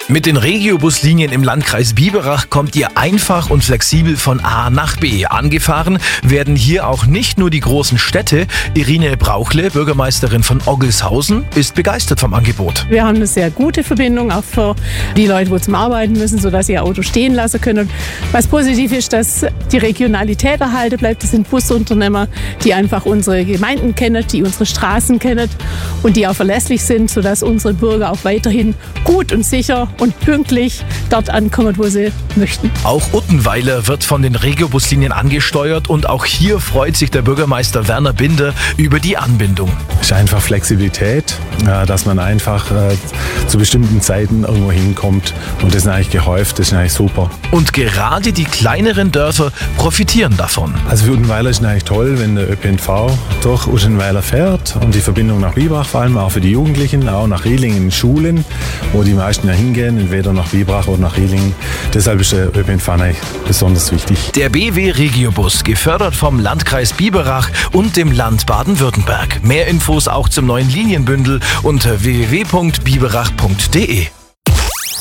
Mit den Regiobuslinien im Landkreis Biberach kommt ihr einfach und flexibel von A nach B. Angefahren werden hier auch nicht nur die großen Städte. Irine Brauchle, Bürgermeisterin von Oggelshausen, ist begeistert vom Angebot. Wir haben eine sehr gute Verbindung, auch für die Leute, die zum Arbeiten müssen, sodass sie ihr Auto stehen lassen können. Was positiv ist, dass die Regionalität erhalten bleibt. Das sind Busunternehmer, die einfach unsere Gemeinden kennen, die unsere Straßen kennen und die auch verlässlich sind, sodass unsere Bürger auch weiterhin gut und sicher und pünktlich dort ankommen, wo sie möchten. Auch Uttenweiler wird von den Regiobuslinien angesteuert und auch hier freut sich der Bürgermeister Werner Binder über die Anbindung. Es ist einfach Flexibilität, dass man einfach zu bestimmten Zeiten irgendwo hinkommt und das ist eigentlich gehäuft, das ist eigentlich super. Und gerade die kleineren Dörfer profitieren davon. Also für Uttenweiler ist es eigentlich toll, wenn der ÖPNV durch Uttenweiler fährt und die Verbindung nach Biberach, vor allem auch für die Jugendlichen, auch nach Riehlingen in Schulen, wo die meisten ja hingehen, entweder nach Biberach oder nach Riehlingen. Deshalb ist der ÖPNV eigentlich besonders wichtig. Der BW Regiobus, gefördert vom Landkreis Biberach und dem Land Baden-Württemberg. Mehr Infos auch zum neuen Linienbündel unter www.biberach.de.